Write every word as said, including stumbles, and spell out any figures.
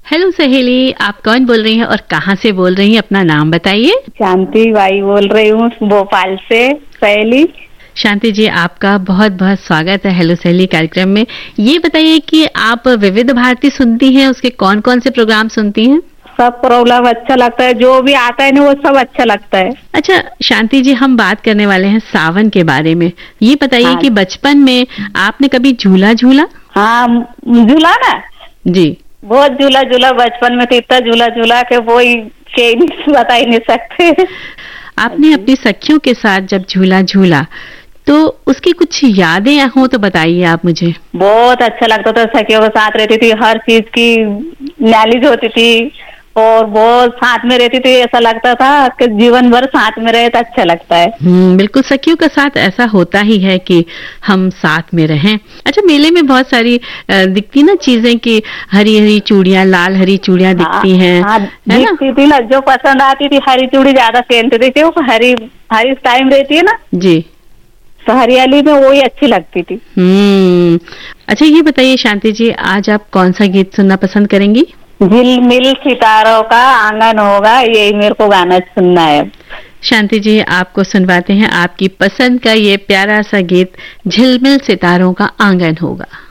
Hello सहेली, आप कौन बोल रही हैं और कहाँ से बोल रही हैं? अपना नाम बताइए। शांति बाई बोल रही हूँ भोपाल से। सहेली शांति जी, आपका बहुत बहुत स्वागत है हेलो सहेली कार्यक्रम में। ये बताइए कि आप विविध भारती सुनती हैं, उसके कौन कौन से प्रोग्राम सुनती हैं? सब प्रोग्राम अच्छा लगता है, जो भी आता है ना वो सब अच्छा लगता है। अच्छा शांति जी, हम बात करने वाले हैं सावन के बारे में। ये बताइए हाँ। कि बचपन में आपने कभी झूला झूला? हाँ झूला ना, जी बहुत झूला झूला बचपन में तो इतना झूला झूला के वो ही के बता ही नहीं सकते। आपने अपनी सखियों के साथ जब झूला झूला तो उसकी कुछ यादें हो तो बताइए आप मुझे। बहुत अच्छा लगता था, सखियों के साथ रहती थी, हर चीज की नॉलेज होती थी और बहुत साथ में रहती थी। ऐसा लगता था कि जीवन भर साथ में रहे तो अच्छा लगता है। हम्म, बिल्कुल सखियों के साथ ऐसा होता ही है कि हम साथ में रहें। अच्छा, मेले में बहुत सारी अ, दिखती ना चीजें कि हरी हरी चूड़ियां, लाल हरी चूड़ियां दिखती हैं, हाँ, है ना? दिखती थी ना, जो पसंद आती थी हरी चूड़ी ज्यादा पहनती थी, क्यों हरी हरी टाइम रहती है ना, जी तो हरियाली में वही अच्छी लगती थी। हम्म। अच्छा ये बताइए शांति जी, आज आप कौन सा गीत सुनना पसंद करेंगी? झिलमिल सितारों का आंगन होगा, यही मेरे को गाना सुनना है। शांति जी, आपको सुनवाते हैं आपकी पसंद का ये प्यारा सा गीत, झिलमिल सितारों का आंगन होगा।